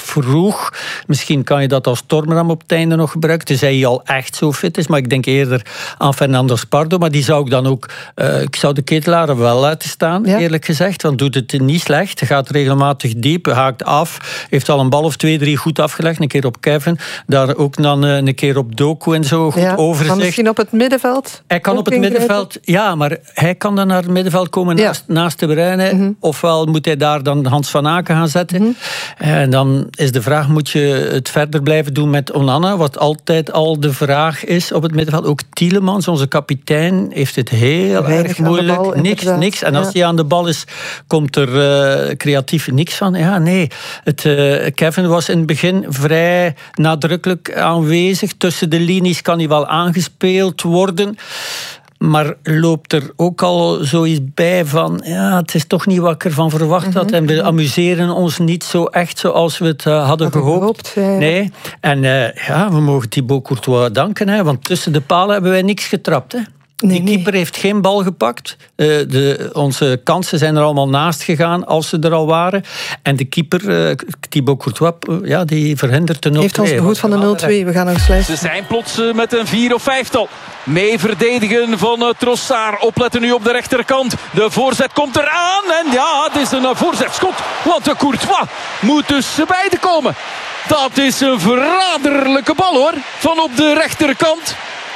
vroeg. Misschien kan je dat als stormram op het einde nog gebruiken. Tenzij hij al echt zo fit is. Maar ik denk eerder aan Fernando Pardo. Maar die zou ik dan ook... Uh, ik zou de Ketelaar wel laten staan, ja. eerlijk gezegd. Want doet het niet slecht. Hij gaat regelmatig diep, haakt af. Heeft al een bal of twee, drie goed afgelegd. Een keer op Kevin. Daar ook dan uh, een keer op Doku en zo. Goed ja, overzicht. Maar misschien op het middenveld? Hij kan op het ingrijpen. middenveld... Ja, maar hij kan dan naar het middenveld komen ja. naast, naast de Bruyne. Mm-hmm. Ofwel moet hij daar dan Hans van Aken gaan zetten. Mm-hmm. En dan is de vraag, moet je het verder blijven doen met Onana? Wat altijd al de vraag is op het middenveld. Ook Tielemans, onze kapitein, heeft het heel Weinig erg moeilijk. Bal, niks, niks. En als ja. hij aan de bal is, komt er uh, creatief niks van. Ja, nee. Het, uh, Kevin was in het begin vrij nadrukkelijk aanwezig. Tussen de linies kan hij wel aangespeeld worden. Maar loopt er ook al zoiets bij van... ja, het is toch niet wat ik ervan verwacht had. Mm-hmm. En we amuseren ons niet zo echt zoals we het uh, hadden gehoopt. gehoopt ja. Nee. En uh, ja, we mogen Thibaut Courtois danken. Hè, want tussen de palen hebben wij niks getrapt. Hè. Nee, die keeper nee. heeft geen bal gepakt. Uh, de, onze kansen zijn er allemaal naast gegaan als ze er al waren. En de keeper, uh, Thibaut Courtois, uh, ja, die verhindert de nul twee. Heeft ons behoed van de nul twee. We gaan nog sluiten. Ze zijn plots uh, met een vier of vijftal. Mee verdedigen van uh, Trossard. Opletten nu op de rechterkant. De voorzet komt eraan. En ja, het is een uh, voorzetschot. Want de Courtois moet dus uh, beide komen. Dat is een verraderlijke bal hoor. Van op de rechterkant.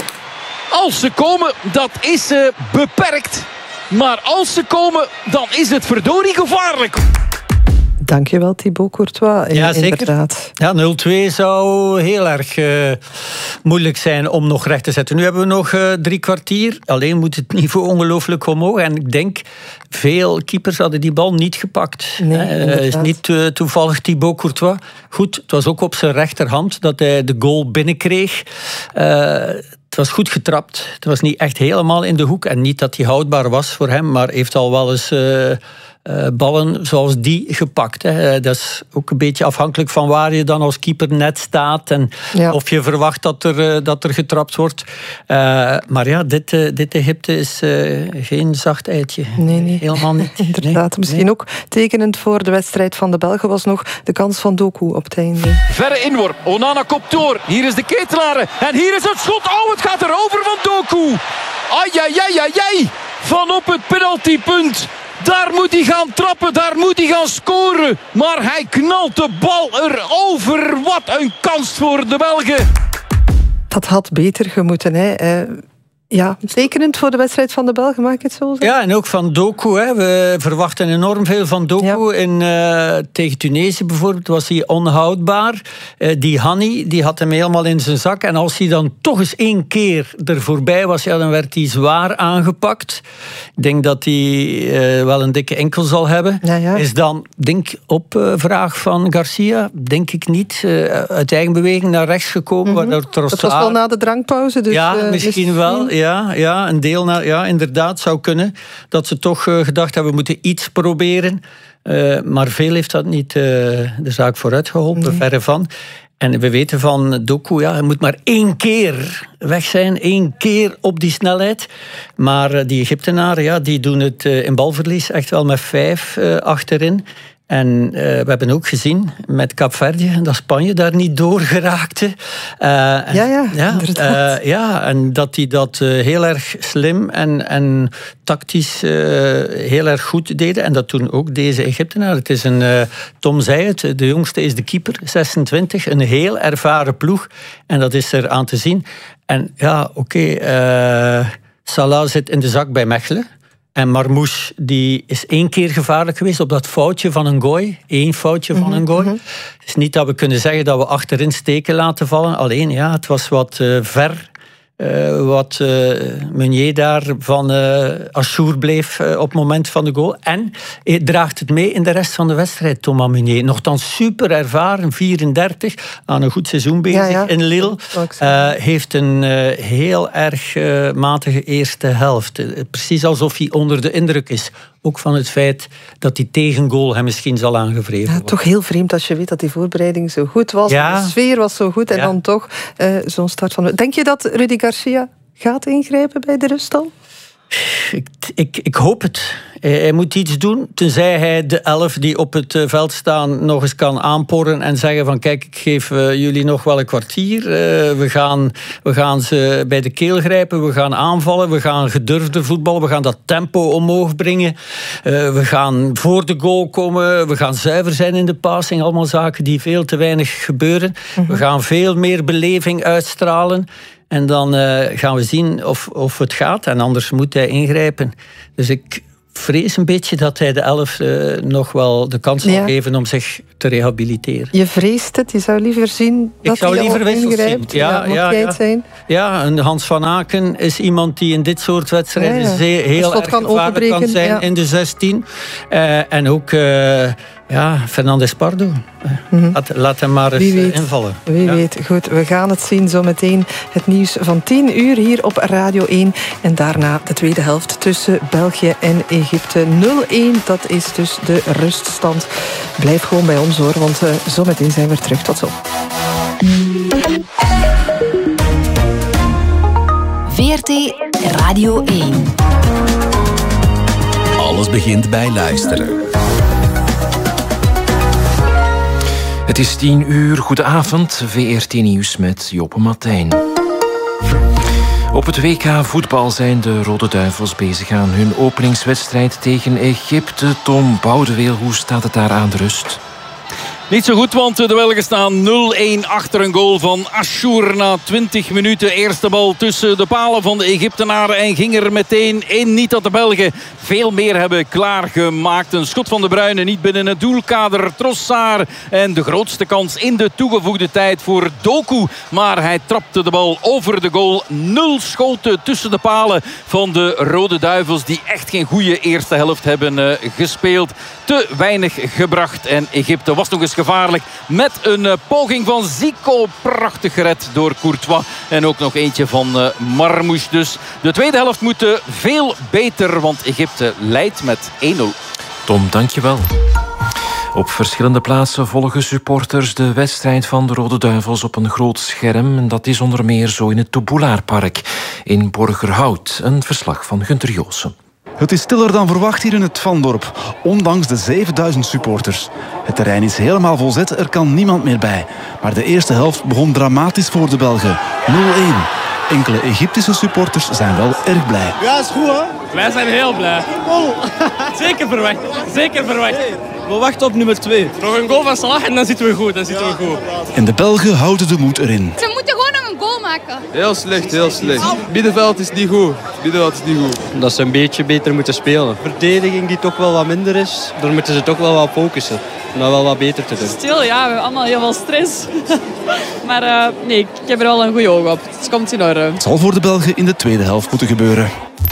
Als ze komen, dat is uh, beperkt. Maar als ze komen, dan is het verdorie gevaarlijk. Dankjewel Thibaut Courtois. Ja, zeker. Inderdaad. Ja, nul twee zou heel erg uh, moeilijk zijn om nog recht te zetten. Nu hebben we nog uh, drie kwartier. Alleen moet het niveau ongelooflijk omhoog. En ik denk, veel keepers hadden die bal niet gepakt. Het uh, is niet uh, toevallig Thibaut Courtois. Goed, het was ook op zijn rechterhand dat hij de goal binnenkreeg. Uh, Het was goed getrapt. Het was niet echt helemaal in de hoek. En niet dat hij houdbaar was voor hem, maar heeft al wel eens uh, uh, ballen zoals die gepakt. Hè. Dat is ook een beetje afhankelijk van waar je dan als keeper net staat. En ja. of je verwacht dat er, uh, dat er getrapt wordt. Uh, maar ja, dit, uh, dit Egypte is uh, geen zacht eitje. Nee, nee. Helemaal niet. Inderdaad. Nee. Misschien nee. ook tekenend voor de wedstrijd van de Belgen was nog de kans van Doku op het einde. Verre inworp. Onana kopt door. Hier is de Ketelaar. En hier is het schot. Oh, het gaat erover van Doku. Ai, ai, ai, ai, ai. Van op het penaltypunt. Daar moet hij gaan trappen, daar moet hij gaan scoren. Maar hij knalt de bal erover. Wat een kans voor de Belgen. Dat had beter gemoeten, hè. Uh... Ja, tekenend voor de wedstrijd van de Belgen, mag ik het zo zeggen? Ja, en ook van Doku. Hè. We verwachten enorm veel van Doku. Ja. In, uh, tegen Tunesië bijvoorbeeld was hij onhoudbaar. Uh, die Hani, die had hem helemaal in zijn zak. En als hij dan toch eens één keer er voorbij was, ja, dan werd hij zwaar aangepakt. Ik denk dat hij uh, wel een dikke enkel zal hebben. Ja, ja. Is dan, denk op uh, vraag van Garcia, denk ik niet, uh, uit eigen beweging naar rechts gekomen. Mm-hmm. Trossard... Dat was wel na de drankpauze. Dus, ja, uh, misschien dus... wel. Ja, ja, een deel naar, ja, inderdaad zou kunnen. Dat ze toch uh, gedacht hebben, we moeten iets proberen. Uh, maar veel heeft dat niet uh, de zaak vooruit geholpen, nee. Verre van. En we weten van Doku, ja, hij moet maar één keer weg zijn. één keer op die snelheid. Maar uh, die Egyptenaren, ja, die doen het uh, in balverlies echt wel met vijf uh, achterin. En uh, we hebben ook gezien met Kaapverdië dat Spanje daar niet door geraakte. Uh, ja, ja, ja, inderdaad. Uh, ja, en dat die dat uh, heel erg slim en, en tactisch uh, heel erg goed deden. En dat doen ook deze Egyptenaren. Het is een, uh, Tom zei het, de jongste is de keeper, zesentwintig. Een heel ervaren ploeg. En dat is er aan te zien. En ja, oké, okay, uh, Salah zit in de zak bij Mechelen. En Marmouche die is één keer gevaarlijk geweest op dat foutje van een gooi. Eén foutje van een gooi. Mm-hmm. Het is niet dat we kunnen zeggen dat we achterin steken laten vallen. Alleen, ja, het was wat uh, ver. Uh, wat uh, Meunier daar van uh, Achour bleef uh, op het moment van de goal. En hij draagt het mee in de rest van de wedstrijd, Thomas Meunier. Nochtans super ervaren, vierendertig, aan een goed seizoen bezig ja, ja. in Lille. Uh, heeft een uh, heel erg uh, matige eerste helft. Uh, precies alsof hij onder de indruk is. Ook van het feit dat die tegengoal hem misschien zal aangevreven worden. Ja, toch heel vreemd als je weet dat die voorbereiding zo goed was. Ja. De sfeer was zo goed en ja. dan toch uh, zo'n start van... Denk je dat Rudy Garcia gaat ingrijpen bij de rust al? Ik, ik, ik hoop het. Hij, hij moet iets doen, tenzij hij de elf die op het veld staan nog eens kan aanporren en zeggen van kijk, ik geef uh, jullie nog wel een kwartier. Uh, we, gaan, we gaan ze bij de keel grijpen, we gaan aanvallen, we gaan gedurfde voetballen, we gaan dat tempo omhoog brengen. Uh, we gaan voor de goal komen, we gaan zuiver zijn in de passing. Allemaal zaken die veel te weinig gebeuren. Mm-hmm. We gaan veel meer beleving uitstralen. En dan uh, gaan we zien of, of het gaat. En anders moet hij ingrijpen. Dus ik vrees een beetje dat hij de elf uh, nog wel de kans zal ja. geven om zich te rehabiliteren. Je vreest het? Je zou liever zien dat ik zou hij liever ingrijpt? Zien. Ja, ja, ja, ja. zijn? Ja, en Hans van Aken is iemand die in dit soort wedstrijden ja, ja. heel erg kan gevaarlijk kan zijn ja. in de zestien. Uh, en ook... Uh, Ja, Fernandes Pardo. Mm-hmm. Laat, laat hem maar eens Wie weet. invallen. Wie ja. weet. Goed, we gaan het zien zometeen. Het nieuws van tien uur hier op Radio één. En daarna de tweede helft tussen België en Egypte. nul-een, dat is dus de ruststand. Blijf gewoon bij ons hoor, want uh, zometeen zijn we terug. Tot zo. V R T Radio één. Alles begint bij luisteren. Het is tien uur, goedenavond, V R T Nieuws met Joppe Martijn. Op het W K voetbal zijn de Rode Duivels bezig aan hun openingswedstrijd tegen Egypte. Tom Boudeweel, hoe staat het daar aan de rust? Niet zo goed, want de Belgen staan nul-een achter een goal van Ashour na twintig minuten. Eerste bal tussen de palen van de Egyptenaren en ging er meteen in. Niet dat de Belgen veel meer hebben klaargemaakt. Een schot van De Bruyne niet binnen het doelkader. Trossard en de grootste kans in de toegevoegde tijd voor Doku. Maar hij trapte de bal over de goal. Nul schoten tussen de palen van de Rode Duivels, die echt geen goede eerste helft hebben uh, gespeeld. Te weinig gebracht en Egypte was nog eens gevaarlijk met een uh, poging van Zico. Prachtig gered door Courtois. En ook nog eentje van uh, Marmouche. Dus de tweede helft moet uh, veel beter, want Egypte leidt met één-nul. Tom, dankjewel. Op verschillende plaatsen volgen supporters de wedstrijd van de Rode Duivels op een groot scherm. En dat is onder meer zo in het Toboulaarpark in Borgerhout. Een verslag van Gunter Joossen. Het is stiller dan verwacht hier in het Vandorp, ondanks de zevenduizend supporters. Het terrein is helemaal volzet, er kan niemand meer bij. Maar de eerste helft begon dramatisch voor de Belgen. nul-een. Enkele Egyptische supporters zijn wel erg blij. Ja, is goed hè? Wij zijn heel blij. Zeker verwacht. Zeker verwacht. We wachten op nummer twee. Nog een goal van Salah en dan zitten we goed. Dan zitten we goed. En de Belgen houden de moed erin. Ze moeten gewoon nog een goal maken. Heel slecht, heel slecht. Middenveld is niet goed. Middenveld is niet goed. Dat ze een beetje beter moeten spelen. Verdediging die toch wel wat minder is, daar moeten ze toch wel wat focussen. Om dat wel wat beter te doen. Stil, ja, we hebben allemaal heel veel stress. Maar uh, nee, ik heb er wel een goede oog op. Het komt in orde. Het zal voor de Belgen in de tweede helft moeten gebeuren.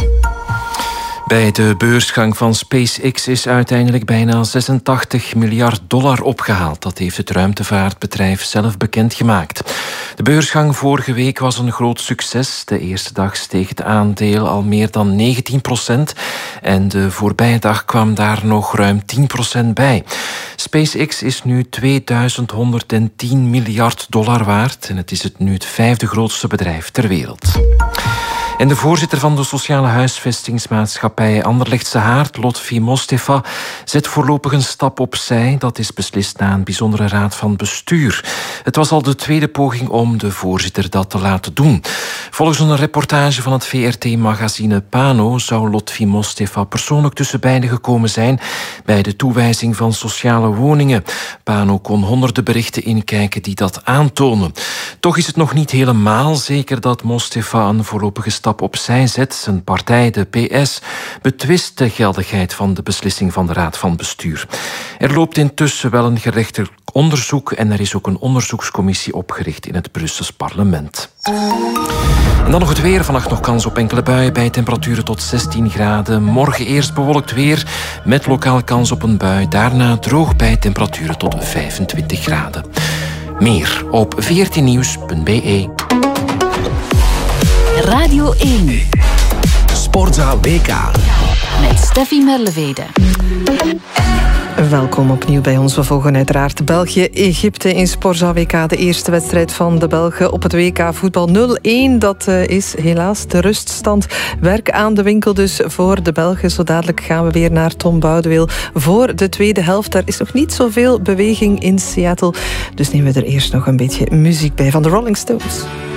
Bij de beursgang van SpaceX is uiteindelijk bijna zesentachtig miljard dollar opgehaald. Dat heeft het ruimtevaartbedrijf zelf bekendgemaakt. De beursgang vorige week was een groot succes. De eerste dag steeg het aandeel al meer dan negentien procent. En de voorbije dag kwam daar nog ruim tien procent bij. SpaceX is nu tweeduizend honderdtien miljard dollar waard. En het is het nu het vijfde grootste bedrijf ter wereld. En de voorzitter van de sociale huisvestingsmaatschappij Anderlechtse Haard, Lotfi Mostefa, zet voorlopig een stap opzij. Dat is beslist na een bijzondere raad van bestuur. Het was al de tweede poging om de voorzitter dat te laten doen. Volgens een reportage van het V R T-magazine Pano zou Lotfi Mostefa persoonlijk tussen beiden gekomen zijn bij de toewijzing van sociale woningen. Pano kon honderden berichten inkijken die dat aantonen. Toch is het nog niet helemaal zeker dat Mostefa een voorlopige stap opzij zet. Zijn partij, de P S, betwist de geldigheid van de beslissing van de Raad van Bestuur. Er loopt intussen wel een gerechtelijk onderzoek en er is ook een onderzoekscommissie opgericht in het Brussels parlement. En dan nog het weer. Vannacht nog kans op enkele buien bij temperaturen tot zestien graden. Morgen eerst bewolkt weer met lokaal kans op een bui. Daarna droog bij temperaturen tot vijfentwintig graden. Meer op v r t nieuws punt b e. Radio één. Sportzaal W K. Met Steffi Merlevede. Welkom opnieuw bij ons. We volgen uiteraard België-Egypte in Sporza W K. De eerste wedstrijd van de Belgen op het W K voetbal nul-een. Dat is helaas de ruststand. Werk aan de winkel dus voor de Belgen. Zo dadelijk gaan we weer naar Tom Boudewil voor de tweede helft. Er is nog niet zoveel beweging in Seattle. Dus nemen we er eerst nog een beetje muziek bij van de Rolling Stones.